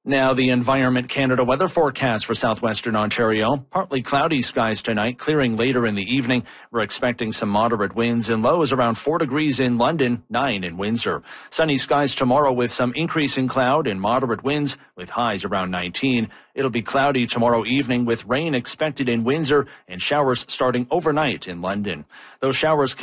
Now, the Environment Canada weather forecast for southwestern Ontario. Partly cloudy skies tonight, clearing later in the evening. We're expecting some moderate winds and lows around 4 degrees in London, 9 in Windsor. Sunny skies tomorrow with some increase in cloud and moderate winds with highs around 19. It'll be cloudy tomorrow evening with rain expected in Windsor and showers starting overnight in London. Those showers